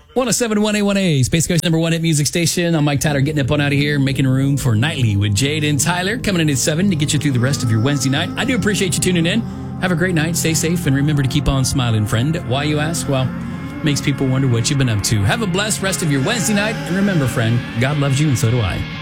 107.1 A1A, Space Coast number one hit music station. I'm Mike Tyler, getting up on out of here, making room for Nightly with Jade and Tyler, coming in at 7 to get you through the rest of your Wednesday night. I do appreciate you tuning in. Have a great night, stay safe, and remember to keep on smiling, friend. Why, you ask? Well, makes people wonder what you've been up to. Have a blessed rest of your Wednesday night, and remember, friend, God loves you, and so do I.